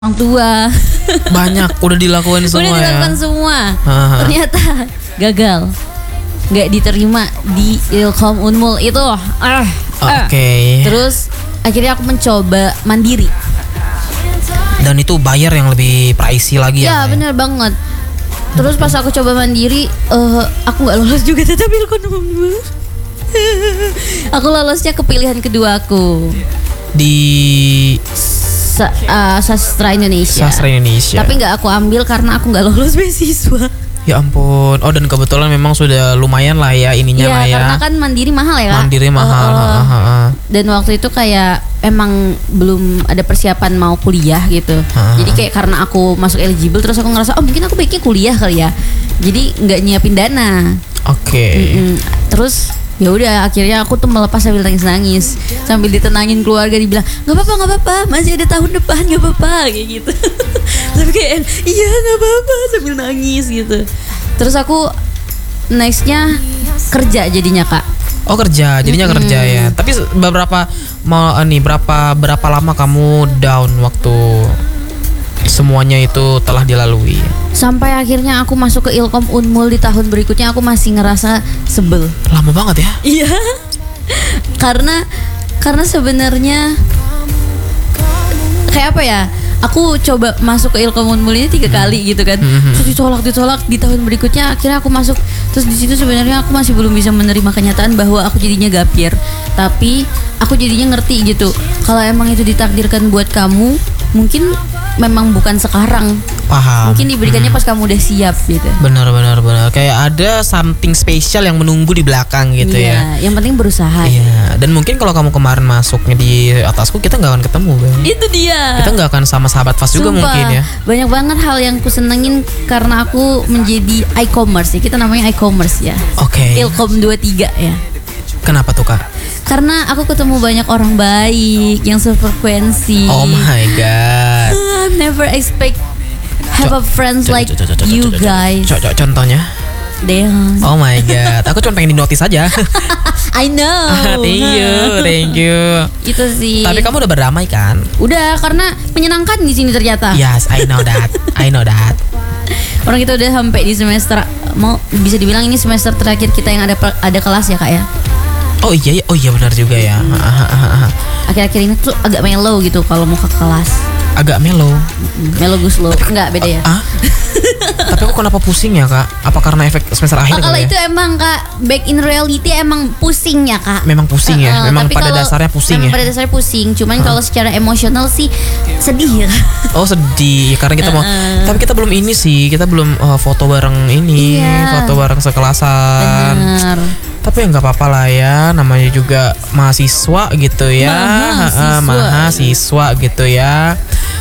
orang tua. Banyak udah dilakuin semua. Udah dilakukan ya? semua. Aha. Ternyata gagal. Nggak diterima di Ilkom Unmul itu. Oke. Terus akhirnya aku mencoba mandiri. Dan itu bayar yang lebih pricey lagi Ya benar banget. Terus pas aku coba mandiri, aku nggak lolos juga tetap Ilkom Unmul. Aku lolosnya ke pilihan kedua aku. Di Sastra Indonesia. Sastra Indonesia. Tapi nggak aku ambil karena aku nggak lolos beasiswa. Ya ampun. Oh, dan kebetulan memang sudah lumayan lah ya ininya Iya, lah ya. karena kan mandiri mahal ya Kak. Mandiri mahal. Dan waktu itu kayak emang belum ada persiapan mau kuliah gitu. Jadi kayak karena aku masuk eligible terus aku ngerasa mungkin aku baiknya kuliah kali ya. Jadi nggak nyiapin dana. Oke. Terus ya udah akhirnya aku tuh melepas sambil nangis sambil ditenangin keluarga, dibilang nggak apa-apa masih ada tahun depan, nggak apa-apa kayak gitu. Tapi kayak iya nggak apa-apa sambil nangis gitu. Terus aku nextnya kerja jadinya Kak. Oh, kerja, jadinya kerja ya. Tapi berapa lama kamu down waktu semuanya itu telah dilalui? Sampai akhirnya aku masuk ke Ilkom Unmul di tahun berikutnya, aku masih ngerasa sebel. Lama banget ya? Iya. karena sebenarnya kayak apa ya? Aku coba masuk ke Ilkom Unmul ini 3 kali gitu kan. Terus ditolak di tahun berikutnya akhirnya aku masuk. Terus di situ sebenarnya aku masih belum bisa menerima kenyataan bahwa aku jadinya gapir. Tapi aku jadinya ngerti gitu. Kalau emang itu ditakdirkan buat kamu, mungkin memang bukan sekarang. Paham. Mungkin diberikannya pas kamu udah siap gitu. Benar. Kayak ada something special yang menunggu di belakang gitu ya. Yang penting berusaha. Iya. Dan mungkin kalau kamu kemarin masuknya di atasku, kita nggak akan ketemu, Bang. Itu dia. Kita nggak akan sama sahabat fast juga mungkin ya. Banyak banget hal yang ku senengin karena aku menjadi e-commerce ya. Kita namanya e-commerce ya. Oke. Ilkom 23 ya. Kenapa tuh Kak? Karena aku ketemu banyak orang baik yang sefrekuensi. Oh my god. Never expect have a friends like you guys. Contohnya? Damn. Oh my god. Aku cuma pengen di notice aja. I know. Thank you. Itu sih. Tapi kamu udah berdamai kan? Udah, karena menyenangkan di sini ternyata. Yes, I know that. Orang kita udah sampai di semester, mau bisa dibilang ini semester terakhir kita yang ada kelas ya Kak ya. Oh iya benar juga ya. Akhir-akhir ini tuh agak mellow gitu kalau mau ke kelas. Agak mellow. Mellow gue slow. Enggak, beda ya. Tapi aku kenapa pusing ya Kak? Apa karena efek semester akhir kalau ya? itu emang Kak, back in reality emang pusing ya Kak. Memang pusing ya. Memang tapi pada kalau, dasarnya pusing ya. Pada dasarnya pusing. Cuman kalau secara emosional sih sedih ya. Oh sedih karena kita mau. Tapi kita belum ini sih. Kita belum foto bareng ini. Iya. Foto bareng sekelasan. Benar. Tapi ya nggak apa-apa lah ya, namanya juga mahasiswa gitu ya. Mahasiswa gitu ya.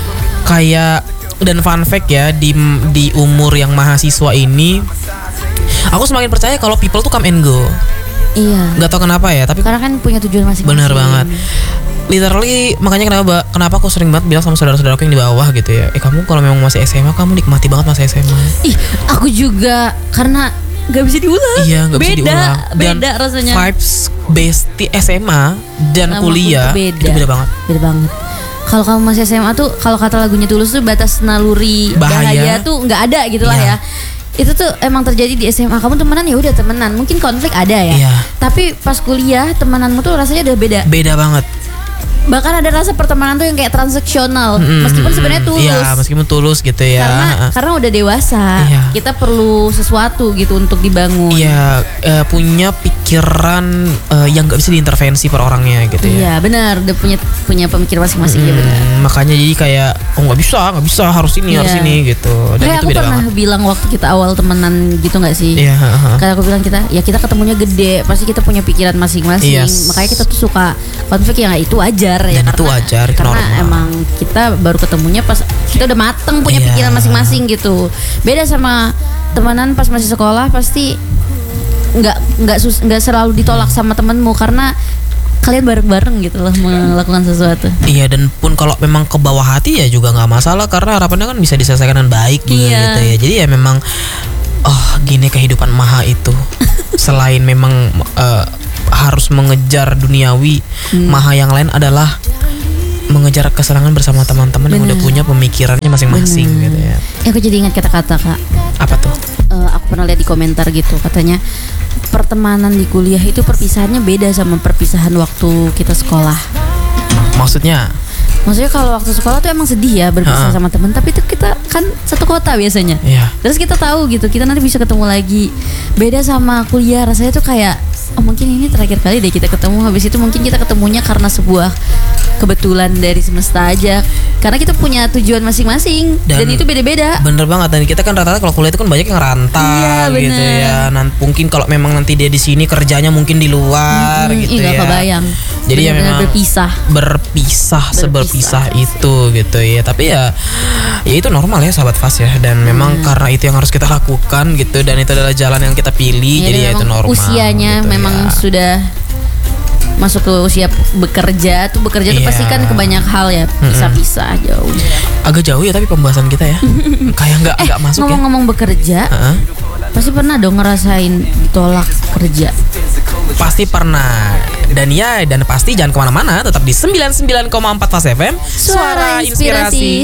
Kayak, dan fun fact ya, di umur yang mahasiswa ini, aku semakin percaya kalau people tuh come and go. Iya. Gak tau kenapa ya, tapi karena kan punya tujuan masing-masing. benar banget. Literally makanya kenapa aku sering banget bilang sama saudara-saudaraku yang di bawah gitu ya, kamu kalau memang masih SMA, kamu nikmati banget masa SMA. Ih, aku juga, karena gak bisa diulang. Iya, gak bisa diulang. Beda rasanya. Vibes bestie SMA dan Sama kuliah itu itu beda banget. Beda banget. Kalau kamu masih SMA tuh, kalau kata lagunya Tulus tuh batas naluri bahaya tuh nggak ada gitu lah ya. Itu tuh emang terjadi di SMA. Kamu temenan ya udah temenan. Mungkin konflik ada ya. Iya. Tapi pas kuliah temenanmu tuh rasanya udah beda. Beda banget. Bahkan ada rasa pertemanan tuh yang kayak transaksional. Meskipun sebenarnya tulus. Iya, meskipun tulus gitu ya. Karena udah dewasa. Iya. Kita perlu sesuatu gitu untuk dibangun. Iya, punya pikiran yang nggak bisa diintervensi per orangnya gitu ya. Iya, benar. Udah punya pemikiran masing-masing ya benar. Makanya jadi kayak nggak bisa harus ini gitu. Dan kayak itu aku beda pernah banget. bilang waktu kita awal temenan gitu nggak sih? Iya. Kayak aku bilang kita ketemunya gede, pasti kita punya pikiran masing-masing. Yes. Makanya kita tuh suka konflik, ya itu wajar ya. Dan itu wajar, itu karena normal. emang kita baru ketemunya pas kita udah mateng punya pikiran masing-masing gitu. Beda sama temenan pas masih sekolah, pasti nggak selalu ditolak sama temenmu karena kalian bareng-bareng gitu loh melakukan sesuatu. Iya, dan pun kalau memang ke bawah hati ya juga nggak masalah karena harapannya kan bisa diselesaikan dengan baik juga gitu ya. Jadi ya memang gini kehidupan maha itu. Selain memang harus mengejar duniawi, maha yang lain adalah mengejar kesenangan bersama teman-teman yang udah punya pemikirannya masing-masing gitu ya. Aku jadi ingat kata-kata Kak. Apa tuh? Aku pernah lihat di komentar gitu, katanya pertemanan di kuliah itu perpisahannya beda sama perpisahan waktu kita sekolah. Maksudnya Kalau waktu sekolah tuh emang sedih ya berpisah sama teman, tapi itu kita kan satu kota biasanya. Iya. Terus kita tahu gitu, kita nanti bisa ketemu lagi. Beda sama kuliah, rasanya tuh kayak mungkin ini terakhir kali deh kita ketemu. Habis itu mungkin kita ketemunya karena sebuah kebetulan dari semesta aja. Karena kita punya tujuan masing-masing dan itu beda-beda. Bener banget, dan kita kan rata-rata kalau kuliah itu kan banyak yang rantau gitu ya. Mungkin kalau memang nanti dia di sini kerjanya mungkin di luar gitu ya. Kebayang. Jadi ya memang berpisah seberpisah itu gitu ya. Tapi ya itu normal ya sahabat Fas ya. Dan memang karena itu yang harus kita lakukan gitu, dan itu adalah jalan yang kita pilih. Jadi ya itu normal. Usianya gitu memang sudah masuk ke usia bekerja tuh pasti kan ke banyak hal ya, pisah-pisah jauh. Agak jauh ya tapi pembahasan kita ya. Kayak agak masuk ya. Ngomong-ngomong bekerja, pasti pernah dong ngerasain ditolak kerja. Pasti pernah. Dan pasti jangan kemana-mana, tetap di 99,4 Fas FM, Suara Inspirasi.